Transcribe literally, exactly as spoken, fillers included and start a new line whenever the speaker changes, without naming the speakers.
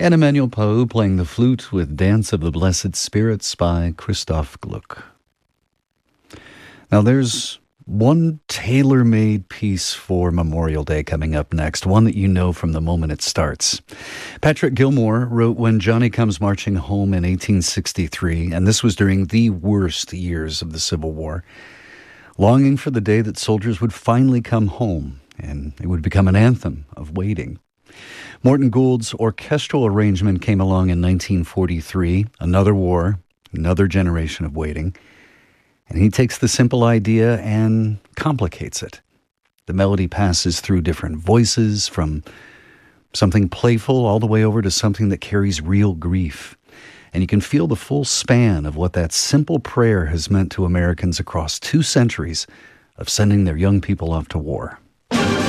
and Emmanuel Pau playing the flute with Dance of the Blessed Spirits by Christoph Gluck. Now there's one tailor-made piece for Memorial Day coming up next, one that you know from the moment it starts. Patrick Gilmore wrote When Johnny Comes Marching Home in eighteen sixty-three, and this was during the worst years of the Civil War, longing for the day that soldiers would finally come home, and it would become an anthem of waiting. Morton Gould's orchestral arrangement came along in nineteen forty-three, another war, another generation of waiting. And he takes the simple idea and complicates it. The melody passes through different voices, from something playful all the way over to something that carries real grief. And you can feel the full span of what that simple prayer has meant to Americans across two centuries of sending their young people off to war.